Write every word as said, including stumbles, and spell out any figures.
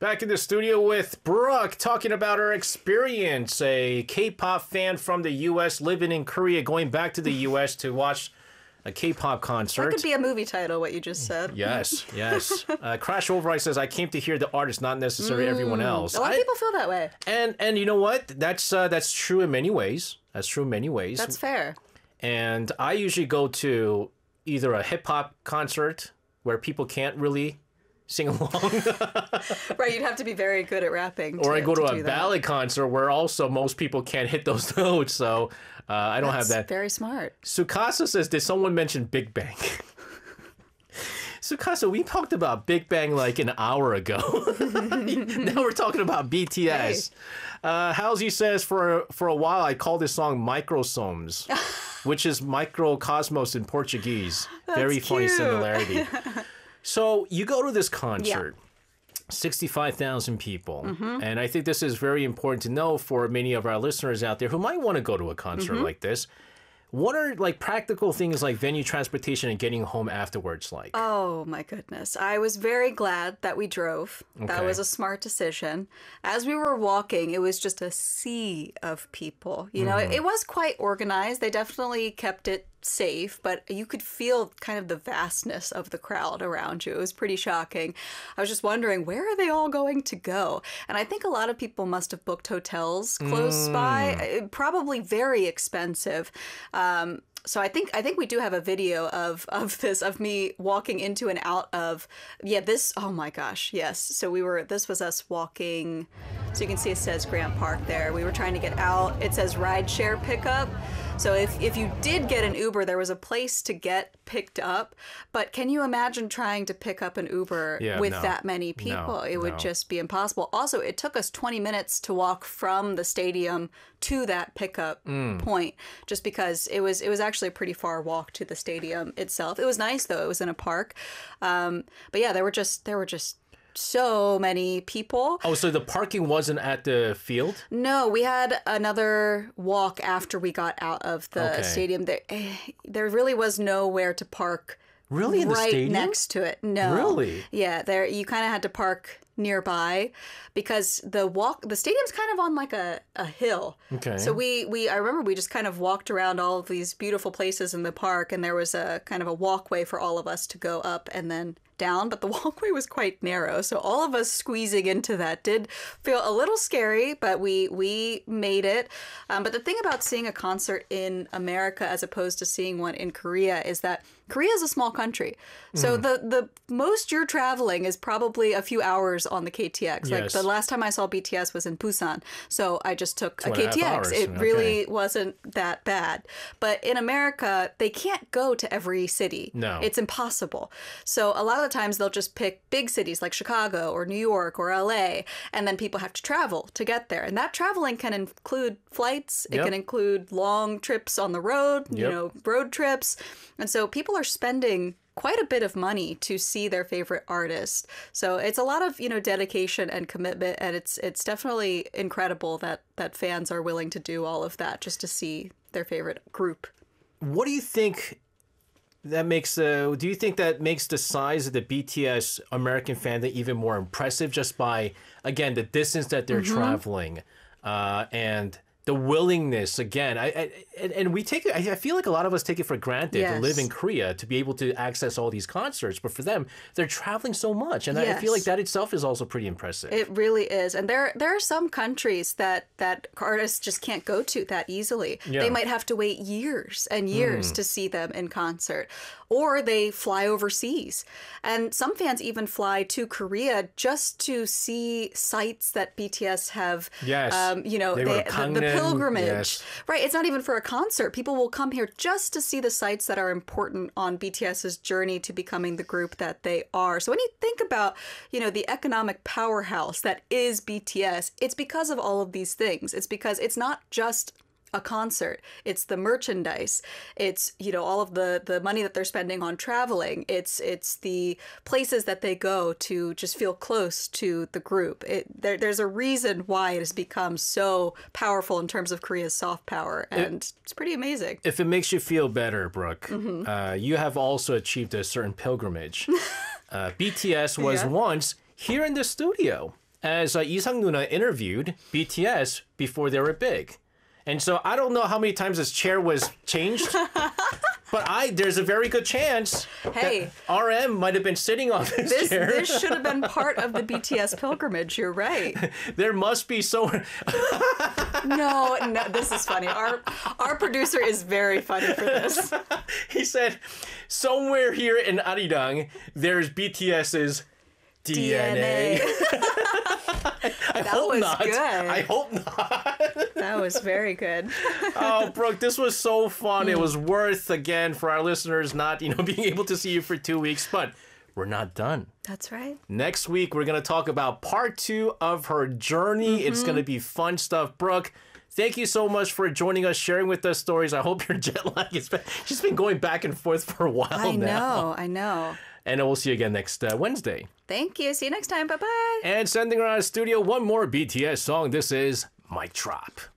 Back in the studio with Brooke, talking about her experience, a K-pop fan from the U S living in Korea, going back to the U S to watch a K-pop concert. That could be a movie title, what you just said. Yes, yes. Uh, Crash Override says, I came to hear the artist, not necessarily mm, everyone else. A lot I, of people feel that way. And and you know what? That's uh, that's true in many ways. That's true in many ways. That's fair. And I usually go to either a hip-hop concert where people can't really sing along. Right, you'd have to be very good at rapping. Or to, I go to, to a ballet concert where also most people can't hit those notes, so uh, I don't That's have that. Very smart. Sukasa says, did someone mention Big Bang? Sukasa, we talked about Big Bang like an hour ago. Now we're talking about B T S. Hey. Uh, Halsey says, for, for a while I called this song Microsomes, which is microcosmos in Portuguese. That's Very cute. funny similarity. So you go to this concert, yeah. sixty-five thousand people. Mm-hmm. And I think this is very important to know for many of our listeners out there who might want to go to a concert mm-hmm. like this. What are like practical things like venue transportation and getting home afterwards like? Oh my goodness. I was very glad that we drove. Okay. That was a smart decision. As we were walking, it was just a sea of people. You know, mm. it, it was quite organized. They definitely kept it safe, but you could feel kind of the vastness of the crowd around you. It was pretty shocking. I was just wondering, where are they all going to go? And I think a lot of people must have booked hotels close mm. by, probably very expensive. Um, So I think I think we do have a video of, of this, of me walking into and out of, yeah, this, oh my gosh, yes. So we were, this was us walking, so you can see it says Grant Park there. We were trying to get out. It says rideshare pickup. So if, if you did get an Uber, there was a place to get picked up. But can you imagine trying to pick up an Uber yeah, with no. that many people? No, it would no. just be impossible. Also, it took us twenty minutes to walk from the stadium to that pickup mm. point, just because it was it was actually a pretty far walk to the stadium itself. It was nice though; it was in a park. Um, but yeah, there were just there were just so many people. Oh, so the parking wasn't at the field? No, we had another walk after we got out of the okay. stadium. There, there really was nowhere to park. Really, in the right stadium? Next to it. No. Really? Yeah, there you kind of had to park nearby because the walk the stadium's kind of on like a, a hill. Okay. So we, we I remember we just kind of walked around all of these beautiful places in the park, and there was a kind of a walkway for all of us to go up and then down, but the walkway was quite narrow, so all of us squeezing into that did feel a little scary, but we we made it. Um, but the thing about seeing a concert in America as opposed to seeing one in Korea is that Korea is a small country, so mm. the the most you're traveling is probably a few hours on the K T X. Yes. Like the last time I saw B T S was in Busan, so I just took Two a K T X. Hours. It okay. really wasn't that bad. But in America, they can't go to every city. No. It's impossible. So a lot of the times they'll just pick big cities like Chicago or New York or L A, and then people have to travel to get there. And that traveling can include flights. It yep. can include long trips on the road, yep. you know, road trips. And so people are spending quite a bit of money to see their favorite artist. So it's a lot of, you know, dedication and commitment, and it's it's definitely incredible that that fans are willing to do all of that just to see their favorite group. What do you think that makes uh, do you think that makes the size of the B T S American fan even more impressive, just by, again, the distance that they're mm-hmm. traveling uh, and the willingness, again, I, I and, and we take it, I feel like a lot of us take it for granted yes. to live in Korea, to be able to access all these concerts. But for them, they're traveling so much. And yes. I feel like that itself is also pretty impressive. It really is. And there there are some countries that, that artists just can't go to that easily. Yeah. They might have to wait years and years mm. to see them in concert. Or they fly overseas. And some fans even fly to Korea just to see sites that B T S have, yes. um, you know, they they, the, the pilgrimage. Yes. Right. It's not even for a concert. People will come here just to see the sites that are important on BTS's journey to becoming the group that they are. So when you think about, you know, the economic powerhouse that is B T S, it's because of all of these things. It's because it's not just a concert. It's the merchandise. It's, you know, all of the, the money that they're spending on traveling. It's it's the places that they go to just feel close to the group. It, there, there's a reason why it has become so powerful in terms of Korea's soft power, and it, it's pretty amazing. If it makes you feel better, Brooke, mm-hmm. uh, you have also achieved a certain pilgrimage. uh, B T S was yeah. once here in the studio. as uh, Lee Sang-nuna interviewed B T S before they were big. And so I don't know how many times his chair was changed, but I there's a very good chance hey, that R M might have been sitting on this, this chair. This should have been part of the B T S pilgrimage. You're right. There must be somewhere. no, no, this is funny. Our our producer is very funny for this. He said, somewhere here in Arirang, there's BTS's D N A. D N A. I that hope was not. good. I hope not. That was very good. Oh, Brooke, this was so fun. Mm. It was worth, again, for our listeners not, you know, being able to see you for two weeks, but we're not done. That's right. Next week, we're going to talk about part two of her journey. Mm-hmm. It's going to be fun stuff. Brooke, thank you so much for joining us, sharing with us stories. I hope your jet lag is been, she's been going back and forth for a while I now. I know, I know. And we'll see you again next uh, Wednesday. Thank you. See you next time. Bye-bye. And sending her out of studio one more B T S song. This is Mic Drop.